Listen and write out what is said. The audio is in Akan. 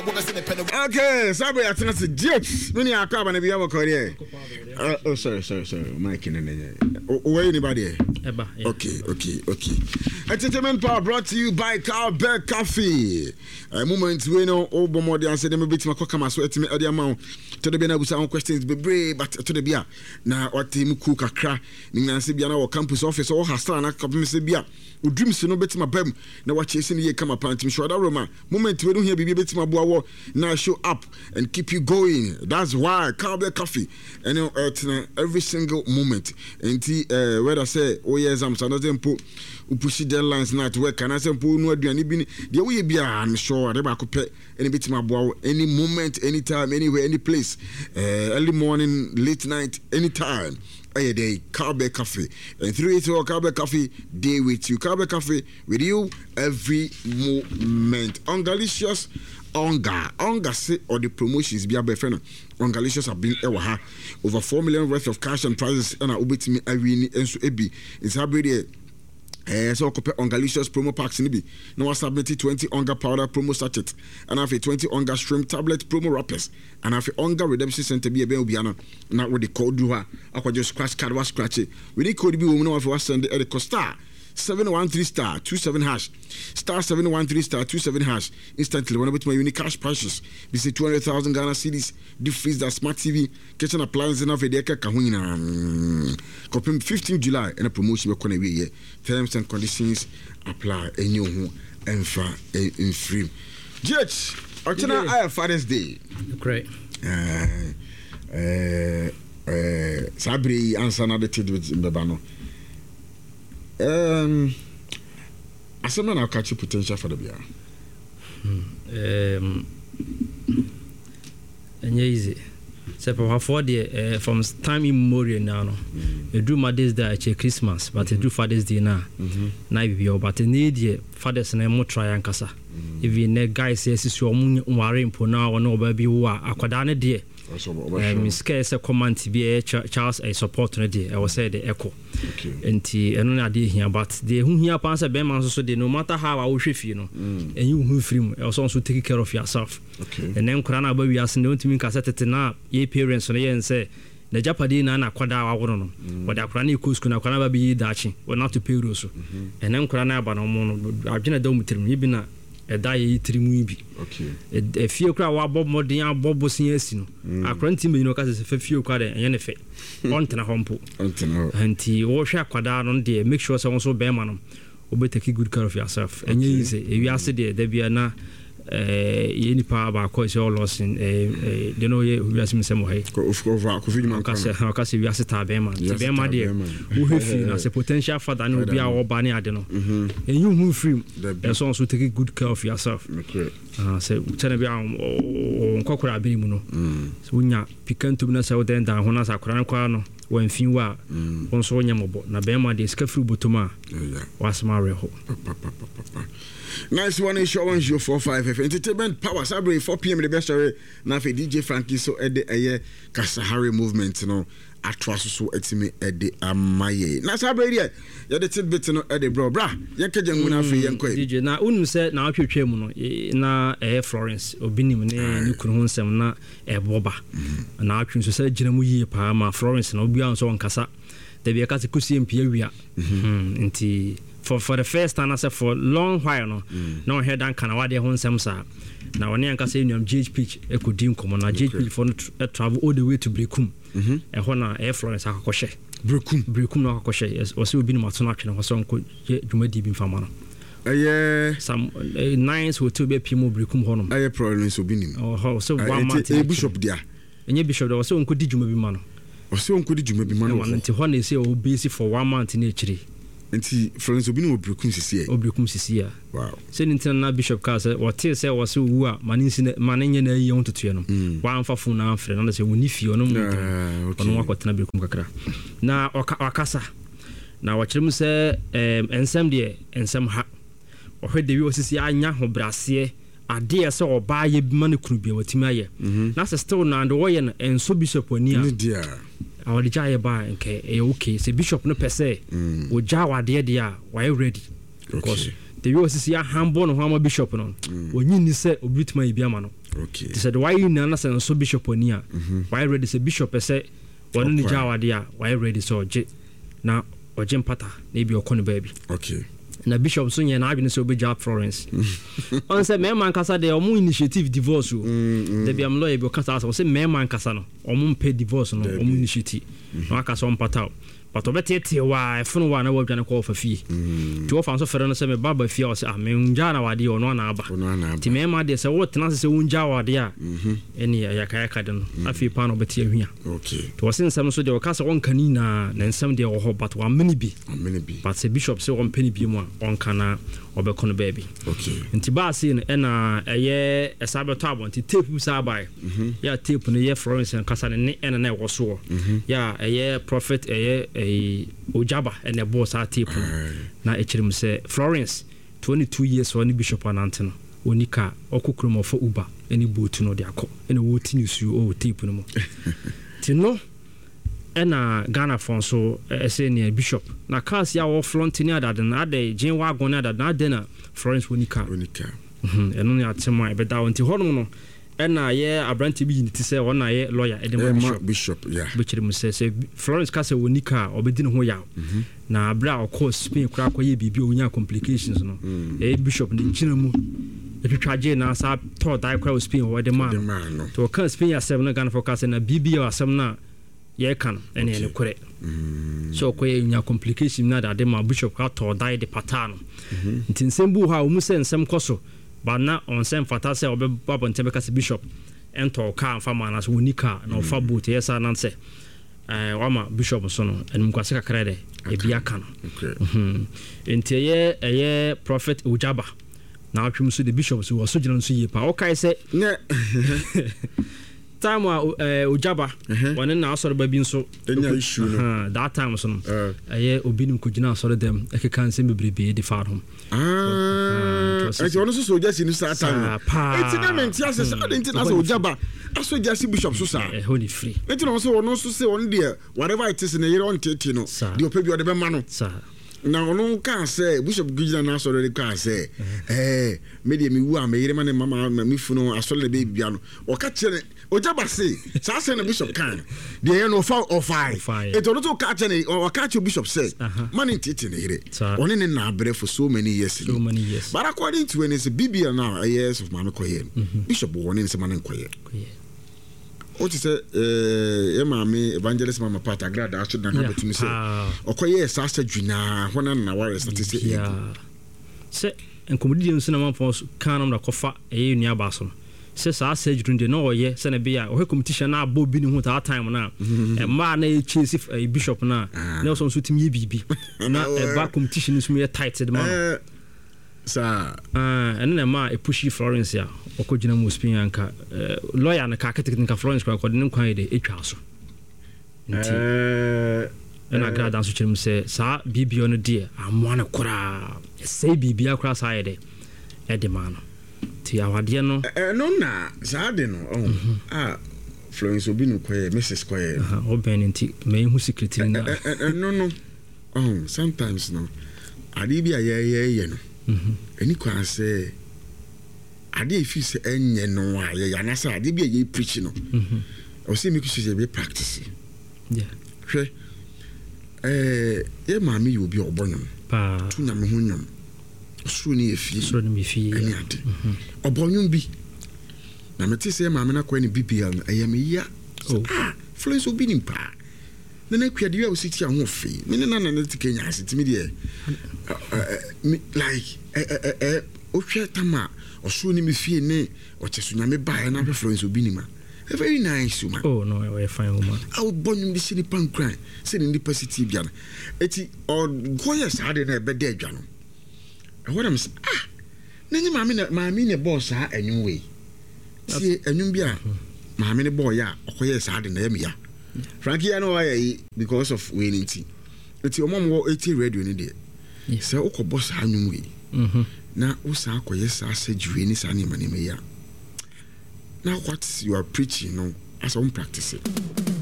Okay, Sabre Atanasi Jets. Many are coming to be our career. Oh, sorry. Mike in where anybody? Okay. Entertainment Power brought to you by Cowbell Coffee. A moment we know Obama and said, I'm a bit my cockama sweat me at the amount to the Bena with questions be brave, but to the beer. Now, what team cook a crack, Nancy Biana or campus office or Hastana, Captain Beer. We dream so no better my bem. Now, what chasing ye come upon Tim Short Roma. Moment we don't hear be better my boy. Now show up and keep you going. That's why Cowbell Coffee. And you know, every single moment. And where I say, oh yes, I'm another put push deadlines not work. And I say, no, the way be, I'm sure I could pay any bit my boy, any moment, anytime, anywhere, any place, early morning, late night, anytime. A day, Cowbell Coffee. And 380 Cowbell Coffee, day with you. Cowbell Coffee with you every moment. Ungalicious. Onga say or the promotions be a friend. Ongalicious have been over 4 million worth of cash and prizes and ubetimi awini enso ebi. It's happening. So compare Ongalicious promo packs in be. Now I submitted 20 Onga powder promo sachet and I have 20 Onga shrimp tablet promo wrappers and I have Onga redemption center be a biana. Now what they call do her. I could just scratch card was scratch it. We need code be woman of us send the Costa 713 star 27 hash star 713 star 27 hash instantly one of my unique cash purchase. We say 200,000 Ghana cedis. Deep freezer, smart TV, kitchen appliances enough a deca kahuna. Copy 15 July and a promotion we're going to be here. Terms and conditions apply. And you and in free. Judge, I have Father's Day. Great. Sabri answer another tid with Mbebano. I said, man, I'll catch you potential for the beer. And easy. So for the from time immemorial now, you do Mother's Day at Christmas, but you do Father's Day now. Now you but you need your father's name more try and casa. If you need guys says you're worrying for now or no baby who are aquadana dear. Scarce a command to be a Charles a support I was say the echo. And I did here, but the whom here pass a beman so they no matter how I wish if you know, and you who free also take care of yourself. And then Kurana baby as known to me cassette now, ye parents on the and say the Japadina and Aquada I wouldn't know. But the Kurani Kuskuna can never be dashing or not to pay also. And then Kurana Banon, I've been a dome with him. A die 3 movie. Okay. A few crowd Bob Modian Bob Bosnian. I grant him, you know, because it's a few crowd and effect. On to the humble. And he wash a quadar on there, make sure someone so bearman. Or take good care of yourself. And you say, if you ask there, there be a any power about cause all lost in you know, we are some way. Because we are set bearman. The bearman, dear, who have as a potential father, and will be our banner, I don't know. And you move free, there's also take good care of yourself. So, tell me, on Cockra Bimuno. So, when you pick to be so then down when I saw when few are on so yamabo, Nabema, the Scafru Butuma was Mario. Nice one in show 145 Entertainment Power Sabre 4 p.m. the best story. Now for DJ Frankie so at the Kasahari movement, you know, atras so etime at the Amaye. Now Sabre here, you're the tidbit no at the bro. Yankajan win after Yanko. DJ na unum said now you chemuno na Florence Obinim ne Kurunsem na Boba. And now you said Jinamu ye pa Florence no be on so on Kasa. They be a Kasikusi Impia. Inti. For the first time, I said for a long while, no head and Canawadi home Samsa. Now, when I can say, GH Pitch, a good deal come on a GH Pitch for travel all the way to Bricum. And when I air Florence, I coche. Bricum, no coche, or so been Matsunakin or some good Jumedi bin Famana. Some nines will to be Pimo Bricum Honum. I probably so been oh, so 1 month a bishop there. And your bishop also could do maybe man. Or so could you maybe man until one they say, oh, busy for 1 month in each. And see, Florence Obino Brucum Sisia. Obricum Sisia. Wow. Sending na Bishop Casa, or Tear say was so who are Manin a young to Tiano. One for Funa, friend, and say, when if you know, on what Nabricum Cacra. Now, or Casa. Now, what you say, and some dear, and some ha. Or heard the UCC Anya or Brassier. I dare so or buy a money could be what Timaya. That's a stone and the way and so Bishop when near. Dear. Our Jaya bar and okay, say Bishop no per se. Would Jawa dear, why ready? Because the was see a handball no hama bishop no onyi ni say obituma ibi ama no okay they said why you na say so bishop oni a why ready say bishop say wonu ni jawade a why ready so oje na oje mpata na ebi okon baby okay na bishop so nya na adwene say obeja Florence on say me man kasa de omo initiative divorce o de bi am lawyer bi kasa say me man kasa no omo mpe divorce no omo initiative no aka so mpata but obetete wa efunu wa na wadwane ko fa fie ti wo fa so fere no se me baba fie o se me unja na wade ono na aba ti me ma de se wo tena se unja wade a eni ya kaya ka de no afi pa no beti ahua okay to wo sensam so de wo ka se won kani na nsam de wo ho but wa mani bi but se bishop se won pani bi mu a on kana obekono baby okay nti ba se no na eye esabeto abon ti tape sa bai ya tape no ye Florence en kasa ne ena na wo so ya eye prophet eye Ojaba and the boss are tape na echirim say Florence 22 years one bishop anante no onika okukrum for Uber any boat no de akọ any woti news o tape no mo ti no ena Ghana fon so say near bishop na cars ya wo front ni adade na ade gin wagon adade na ade na Florence onika eno ni atema e beda wonti hono no ena ye abranti bi nti say wona ye lawyer edema bishop yeah bichirim say Florence kase wonika obedi ne ho yaw na abra of course Spain kura akoye bibi onya complications no bishop ne nchina mu etwatwaje na sa to dai kura Spain wo de man to kan Spain asem na Ghana focus na bibi asem na ye kan ene ne kure so koye nya complication na da de ma bishop ka to dai de patano nti nsembu ha o mu se nsem koso but na on sem fata se obeba ntebe ka bishop ento ka amfa mana so wonika na ofa boot yesa nan se wama bishop so no enum kwase kakra de e bia kan enti ye prophet Ojaba na atwum so the bishop so so gina so ye pa o kai se time Ojaba one na asoro ba bi nso enya issue no that time so no obinum ko gina asoro dem e kan se mebrebe de fa hom eti ono so just in that time eti na menti ase sa de enti na so Ojaba aso just bishop so sa holy free eti no so ono so say on there whatever it is na yere on tete no the opebi ode be ma no na ono kan say bishop gina na asoro de kan say me de mi wu a me yere ma ne mama mi funu asoro de be bia no o ka kire Ojaba say sa say na bishop kan de ye no fa o five eti ono to ka kire o ka kire bishop say man tete ne yere oni ne na abre for so many years but according to when is Biblia now a years of mama koye bishop warning se man koye o ti say mama evangelist mama part agrada aso na ka betumi say okoye sa dwuna hona na ware statistic se enkomodi nso na man fo kan na kofa nua ba so se sa surgery de no oye se na bia o competition na abo bi ni hu ta time na ma na e chase bishop na na so so timi bibi na e ba competition so me tight de man sa na ma e pushi Florence ya okogina mu Spain anka lawyer na ka keteknika Florence kwa kodin kwan de etwa so nti na grada so chirim se sa bibi ono de amwana kura se bibi akura sa ye de man ti awade no no na sa de no Florence obinu koye Mrs koye oben nti me hu secret na no sometimes no ade bi aye no eni kwa say ade ifi se enye no aye ya na say ade bi aye preach no o say make you be practice hwe e ma mi obi obonyo pa tu na me ho nyom so ni efi eni ade obonyo bi na me ti say ma me na kwa ni bibia aye me ya Florence obi ni pa na kwade wi a ositi a ho fe me na ti Kenya asitimi de like o hwe tama o so ni me fie ne o chesu nya me ba na Florence obi ni ma a very nice woman no we fine woman I would born him the city pan cry say in the positive bian eti or go yes had na be de adwa no what am na nyi maami ne boss ha enyu we see enyu bia maami ne boy ya okoye sad na yam ya Frankie I know why because of winning tea eti omom wo eti radio ni de say ukọ boss ha enyu we na usa akoye sa surgery ni sa ni mane me ya now what you are preaching no as on practice it